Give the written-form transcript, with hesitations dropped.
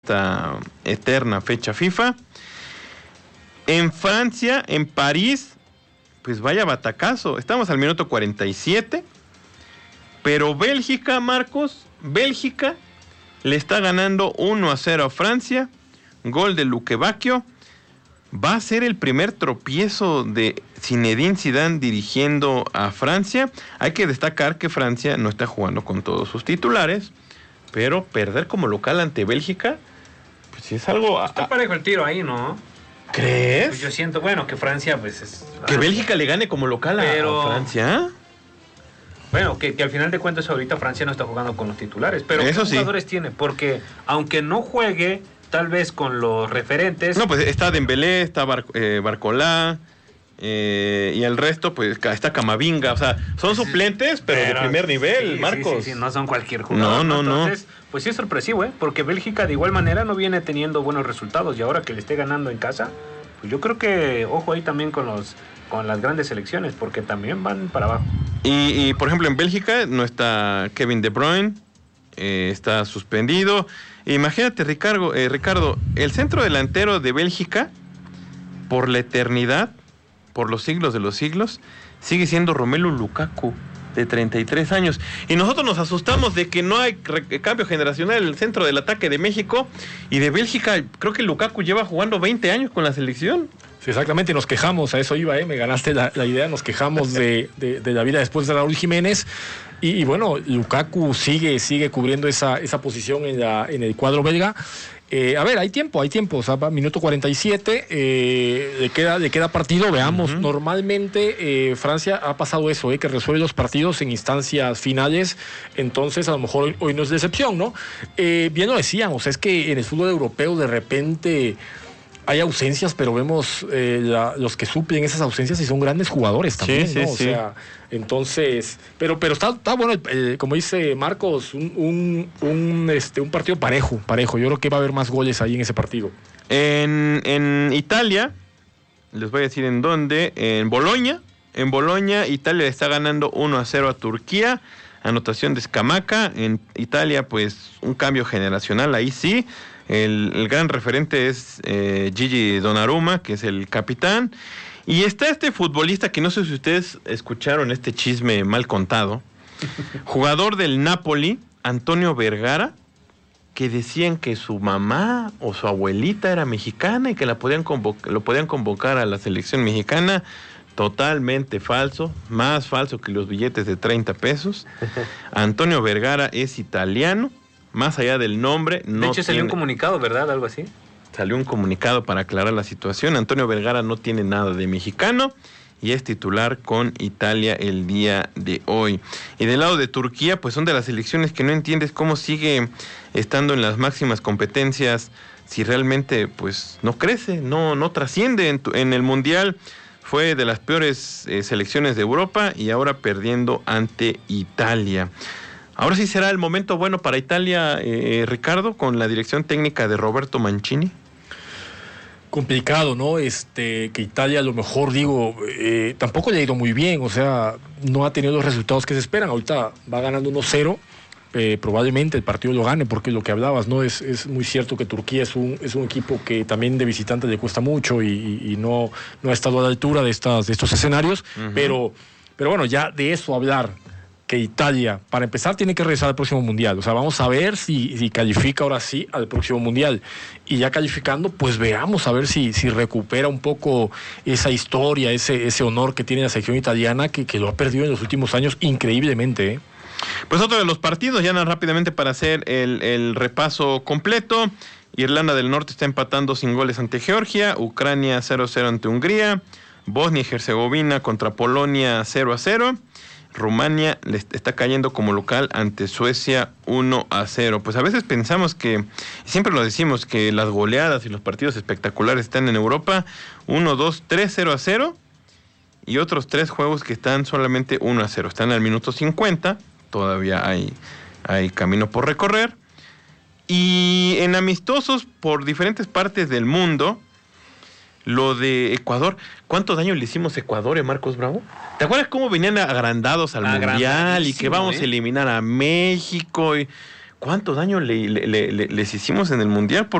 esta eterna fecha FIFA. En Francia, en París, pues vaya batacazo. Estamos al minuto 47. Pero Bélgica, Marcos, Bélgica le está ganando 1-0 a Francia. Gol de Luque Bacchio. Va a ser el primer tropiezo de Zinedine Zidane dirigiendo a Francia. Hay que destacar que Francia no está jugando con todos sus titulares, pero perder como local ante Bélgica, pues sí es algo... Está parejo el tiro ahí, ¿no? ¿Crees? Pues yo siento, bueno, que Francia, pues es... ¿Que Bélgica le gane como local a Francia? Bueno, que al final de cuentas ahorita Francia no está jugando con los titulares, pero eso ¿qué jugadores tiene? Porque aunque no juegue tal vez con los referentes... No, pues está Dembélé, está Barcolá, y el resto, pues está Camavinga, o sea, son suplentes, pero de primer nivel, sí, Marcos. Sí, no son cualquier jugador. No. Entonces, pues sí es sorpresivo, porque Bélgica de igual manera no viene teniendo buenos resultados, y ahora que le esté ganando en casa, pues yo creo que, ojo ahí también con las grandes selecciones, porque también van para abajo. Y por ejemplo, en Bélgica no está Kevin De Bruyne, está suspendido. Imagínate, Ricardo, el centro delantero de Bélgica, por la eternidad, por los siglos de los siglos, sigue siendo Romelu Lukaku, de 33 años. Y nosotros nos asustamos de que no hay cambio generacional en el centro del ataque de México y de Bélgica. Creo que Lukaku lleva jugando 20 años con la selección. Sí, exactamente, nos quejamos, a eso iba, me ganaste la idea, nos quejamos de la vida después de Raúl Jiménez. Y bueno, Lukaku sigue cubriendo esa posición en el cuadro belga. A ver, hay tiempo, o sea, minuto 47, le queda partido, veamos. Normalmente Francia ha pasado eso, que resuelve los partidos en instancias finales, entonces a lo mejor hoy no es decepción, ¿no? Bien lo decíamos, es que en el fútbol europeo de repente hay ausencias, pero vemos los que suplen esas ausencias y son grandes jugadores también, sí, ¿no? Sí. O sea, entonces, pero está bueno, como dice Marcos, un partido parejo. Yo creo que va a haber más goles ahí en ese partido. En Italia, les voy a decir en dónde, en Boloña. En Boloña, Italia le está ganando 1-0 a Turquía. Anotación de Scamacca. En Italia, pues, un cambio generacional, ahí sí. El gran referente es Gigi Donnarumma, que es el capitán. Y está este futbolista que no sé si ustedes escucharon este chisme mal contado. Jugador del Napoli, Antonio Vergara, que decían que su mamá o su abuelita era mexicana y que lo podían convocar a la selección mexicana. Totalmente falso, más falso que los billetes de 30 pesos. Antonio Vergara es italiano. Más allá del nombre, no. De hecho, salió un comunicado, ¿verdad? Algo así. Salió un comunicado para aclarar la situación. Antonio Vergara no tiene nada de mexicano y es titular con Italia el día de hoy. Y del lado de Turquía, pues son de las selecciones que no entiendes cómo sigue estando en las máximas competencias si realmente pues no crece, no trasciende en el Mundial. Fue de las peores selecciones de Europa y ahora perdiendo ante Italia. Ahora sí será el momento bueno para Italia, Ricardo, con la dirección técnica de Roberto Mancini. Complicado, ¿no? Que Italia a lo mejor, tampoco le ha ido muy bien, o sea, no ha tenido los resultados que se esperan. Ahorita va ganando 1-0, probablemente el partido lo gane, porque lo que hablabas, ¿no? Es muy cierto que Turquía es un equipo que también de visitante le cuesta mucho y no ha estado a la altura de estos escenarios, pero bueno, ya de eso hablar, que Italia, para empezar, tiene que regresar al próximo Mundial. O sea, vamos a ver si califica ahora sí al próximo Mundial. Y ya calificando, pues veamos a ver si recupera un poco esa historia, ese honor que tiene la selección italiana, que lo ha perdido en los últimos años increíblemente, Pues otro de los partidos, ya rápidamente para hacer el repaso completo. Irlanda del Norte está empatando sin goles ante Georgia, Ucrania 0-0 ante Hungría, Bosnia y Herzegovina contra Polonia 0-0. Rumania le está cayendo como local ante Suecia 1-0. Pues a veces pensamos que, siempre lo decimos, que las goleadas y los partidos espectaculares están en Europa 1, 2, 3, 0-0 y otros 3 juegos que están solamente 1-0. Están al minuto 50, todavía hay camino por recorrer. Y en amistosos por diferentes partes del mundo, lo de Ecuador, ¿cuánto daño le hicimos a Ecuador, Marcos Bravo? ¿Te acuerdas cómo venían agrandados al Mundial y que vamos a eliminar a México? Y ¿cuánto daño les hicimos en el Mundial?